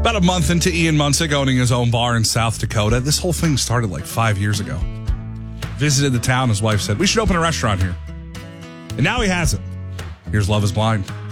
About a month into Ian Munsick owning his own bar in South Dakota. This whole thing started like 5 years ago. Visited the town, his wife said, we should open a restaurant here. And now he has it. Here's Love is Blind.